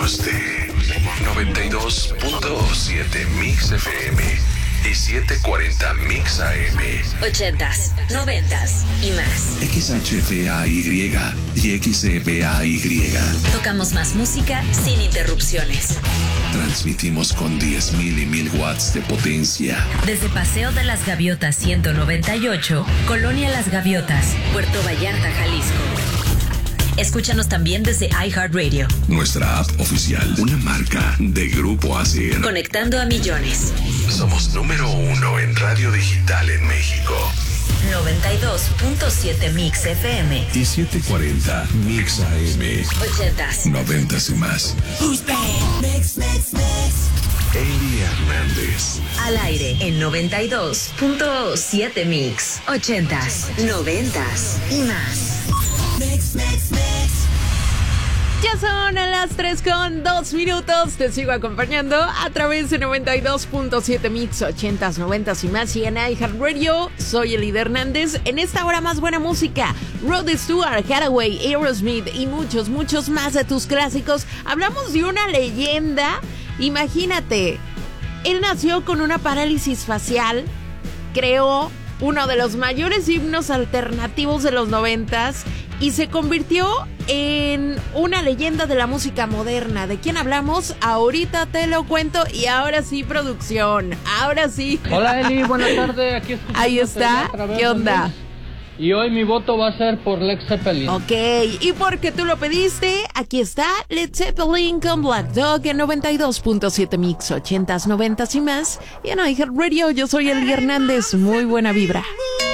años de 92.7 Mix FM y 740 Mix AM. 80s, 90s y más. XHFAY y XEPAY. Tocamos más música sin interrupciones. Transmitimos con 10.000 y 1.000 watts de potencia. Desde Paseo de las Gaviotas 198, Colonia Las Gaviotas, Puerto Vallarta, Jalisco. Escúchanos también desde iHeartRadio. Nuestra app oficial, una marca de Grupo ASIR. Conectando a millones. Somos número 1 en radio digital en México. 92.7 Mix FM y 740 Mix AM. 80s, 90s y más. Mix. Eli Hernández. Al aire en 92.7 Mix. 80s, 90s y más. Mix. Ya son a las 3:02. Te sigo acompañando a través de 92.7 Mix, 80s, 90s y más. Y en iHeartRadio, soy Eli Hernández. En esta hora más buena música. Rod Stewart, Hathaway, Aerosmith y muchos más de tus clásicos. Hablamos de una leyenda. Imagínate, él nació con una parálisis facial. Creó uno de los mayores himnos alternativos de los 90s. Y se convirtió en una leyenda de la música moderna. ¿De quién hablamos? Ahorita te lo cuento. Y ahora sí, producción. Ahora sí. Hola Eli, buenas tardes. Aquí ahí está. ¿Qué onda? Y hoy mi voto va a ser por Led Zeppelin. Ok, y porque tú lo pediste, aquí está Led Zeppelin con Black Dog en 92.7 Mix, 80s, 90s y más. Y en iHeartRadio, yo soy Eli Hernández. Muy buena vibra.